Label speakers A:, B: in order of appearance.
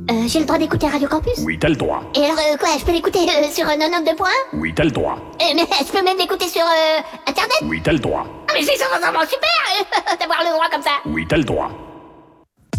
A: J'ai le droit d'écouter Radio Campus?
B: Oui, t'as le droit.
A: Et alors, quoi, je peux l'écouter sur 92 points?
B: Oui, t'as le droit.
A: Mais je peux même l'écouter sur Internet?
B: Oui, t'as le droit.
A: Ah, mais c'est vraiment super d'avoir le droit comme ça!
B: Oui, t'as le droit.